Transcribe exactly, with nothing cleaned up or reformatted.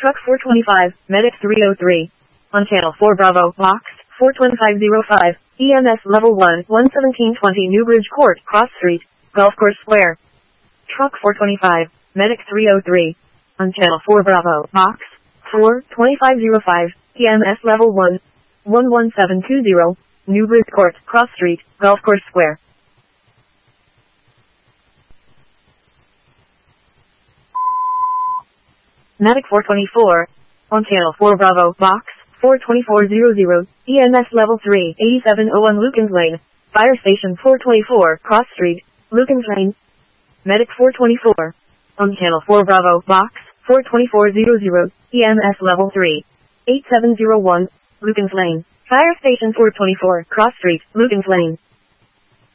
Truck four twenty-five, Medic three oh three. On Channel four Bravo, Box four twenty-five oh five, E M S Level one, one seventeen twenty Newbridge Court, Cross Street, Golf Course Square. Truck four twenty-five, Medic three oh three. On Channel four Bravo, Box four twenty-five oh five, E M S Level one, one one seven two zero, Newbridge Court, Cross Street, Golf Course Square. Medic four twenty-four. On Channel four Bravo, Box four twenty-four hundred, E M S Level three, eighty-seven oh one Lukens Lane, Fire Station four twenty-four, Cross Street, Lukens Lane. Medic four twenty-four. On Channel four Bravo, Box four twenty-four hundred, E M S Level three, eighty-seven oh one, Lukens Lane, Fire Station four twenty-four, Cross Street, Lukens Lane.